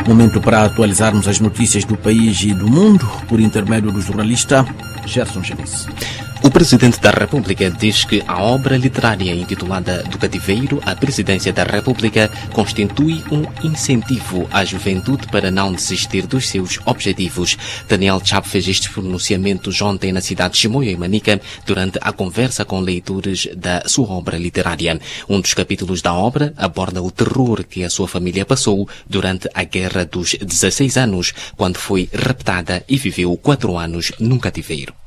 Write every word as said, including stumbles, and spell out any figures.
Momento para atualizarmos as notícias do país e do mundo por intermédio do jornalista Gerson Chaves. O Presidente da República diz que a obra literária intitulada Do Cativeiro à Presidência da República constitui um incentivo à juventude para não desistir dos seus objetivos. Daniel Chapo fez estes pronunciamentos ontem na cidade de Chimoio, em Manica, durante a conversa com leitores da sua obra literária. Um dos capítulos da obra aborda o terror que a sua família passou durante a Guerra dos dezesseis anos, quando foi raptada e viveu quatro anos num cativeiro.